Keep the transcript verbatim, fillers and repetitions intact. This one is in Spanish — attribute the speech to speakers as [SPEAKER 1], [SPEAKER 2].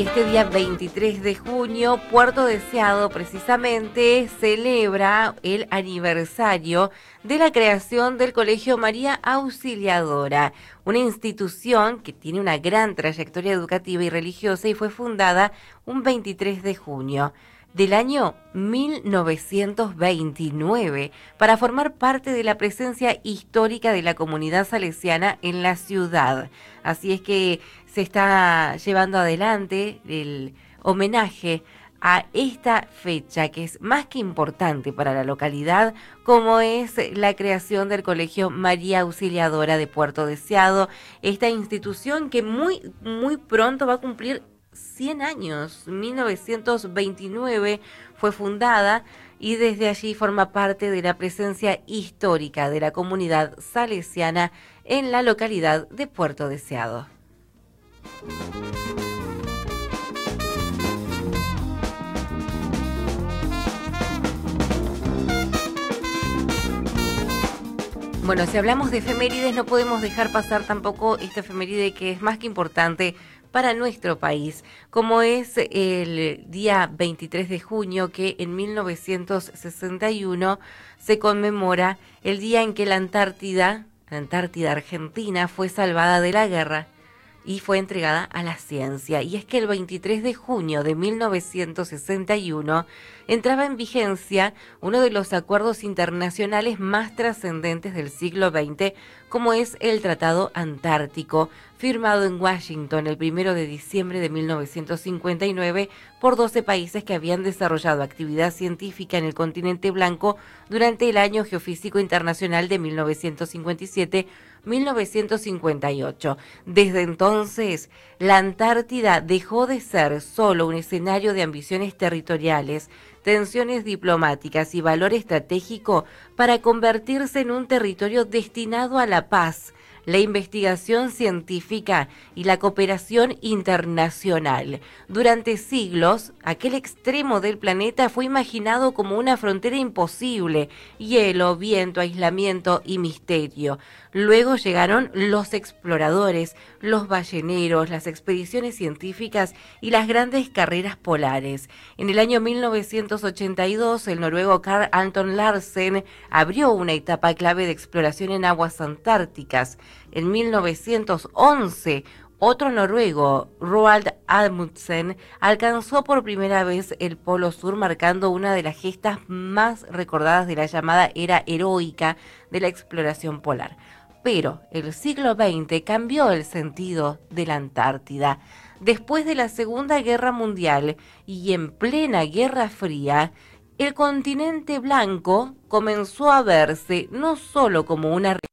[SPEAKER 1] Y este día veintitrés de junio, Puerto Deseado precisamente celebra el aniversario de la creación del Colegio María Auxiliadora, una institución que tiene una gran trayectoria educativa y religiosa y fue fundada un veintitrés de junio del año mil novecientos veintinueve para formar parte de la presencia histórica de la comunidad salesiana en la ciudad. Así es que se está llevando adelante el homenaje a esta fecha que es más que importante para la localidad, como es la creación del Colegio María Auxiliadora de Puerto Deseado, esta institución que muy, muy pronto va a cumplir cien años. mil novecientos veintinueve fue fundada y desde allí forma parte de la presencia histórica de la comunidad salesiana en la localidad de Puerto Deseado. Bueno, si hablamos de efemérides, no podemos dejar pasar tampoco esta efeméride que es más que importante para nuestro país, como es el día veintitrés de junio, que en mil novecientos sesenta y uno se conmemora el día en que la Antártida, la Antártida Argentina, fue salvada de la guerra y fue entregada a la ciencia. Y es que el veintitrés de junio de mil novecientos sesenta y uno entraba en vigencia uno de los acuerdos internacionales más trascendentes del siglo veinte, como es el Tratado Antártico, firmado en Washington el primero de diciembre de mil novecientos cincuenta y nueve por doce países que habían desarrollado actividad científica en el continente blanco durante el Año Geofísico Internacional de mil novecientos cincuenta y siete a mil novecientos cincuenta y ocho. Desde entonces, la Antártida dejó de ser solo un escenario de ambiciones territoriales, tensiones diplomáticas y valor estratégico para convertirse en un territorio destinado a la paz, la investigación científica y la cooperación internacional. Durante siglos, aquel extremo del planeta fue imaginado como una frontera imposible: hielo, viento, aislamiento y misterio. Luego llegaron los exploradores, los balleneros, las expediciones científicas y las grandes carreras polares. En el año mil novecientos ochenta y dos, el noruego Carl Anton Larsen abrió una etapa clave de exploración en aguas antárticas. En mil novecientos once, otro noruego, Roald Amundsen, alcanzó por primera vez el Polo Sur, marcando una de las gestas más recordadas de la llamada era heroica de la exploración polar. Pero el siglo veinte cambió el sentido de la Antártida. Después de la Segunda Guerra Mundial y en plena Guerra Fría, el continente blanco comenzó a verse no solo como una